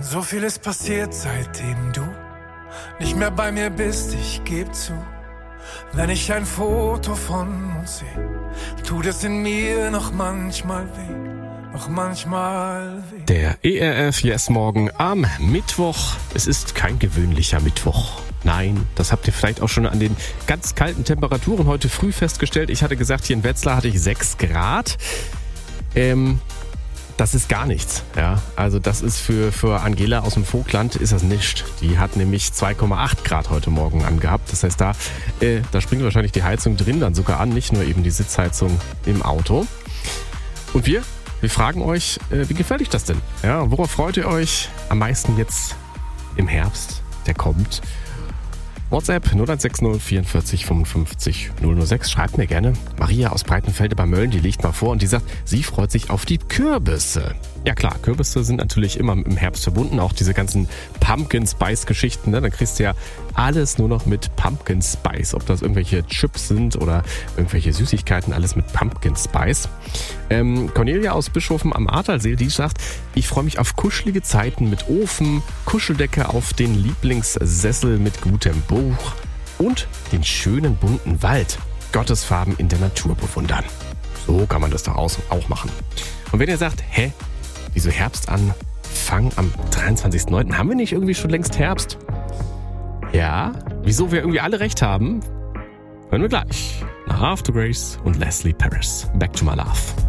So viel ist passiert, seitdem du nicht mehr bei mir bist, ich geb zu. Wenn ich ein Foto von uns sehe, tut es in mir noch manchmal weh, noch manchmal weh. Der ERF Yes Morgen am Mittwoch. Es ist kein gewöhnlicher Mittwoch. Nein, das habt ihr vielleicht auch schon an den ganz kalten Temperaturen heute früh festgestellt. Ich hatte gesagt, hier in Wetzlar hatte ich 6 Grad. Das ist gar nichts. Ja, also das ist für Angela aus dem Vogtland ist das nichts. Die hat nämlich 2,8 Grad heute Morgen angehabt. Das heißt, da springt wahrscheinlich die Heizung drin dann sogar an, nicht nur eben die Sitzheizung im Auto. Und wir fragen euch, wie gefällt euch das denn? Ja, worauf freut ihr euch am meisten jetzt im Herbst, der kommt? WhatsApp 0160 44 55 006. Schreibt mir gerne. Maria aus Breitenfelde bei Mölln, die liegt mal vor und die sagt, sie freut sich auf die Kürbisse. Ja klar, Kürbisse sind natürlich immer im Herbst verbunden, auch diese ganzen Pumpkin Spice Geschichten, ne? Dann kriegst du ja alles nur noch mit Pumpkin Spice, ob das irgendwelche Chips sind oder irgendwelche Süßigkeiten, alles mit Pumpkin Spice. Cornelia aus Bischofem am Adlersee, die sagt, ich freue mich auf kuschelige Zeiten mit Ofen, Kuscheldecke auf den Lieblingssessel mit gutem Buch und den schönen bunten Wald, Gottesfarben in der Natur bewundern. So kann man das doch auch machen. Und wenn ihr sagt, wieso Herbstanfang am 23.09.? Haben wir nicht irgendwie schon längst Herbst? Ja, wieso wir irgendwie alle recht haben, hören wir gleich. Nach After Grace und Leslie Paris. Back to my love.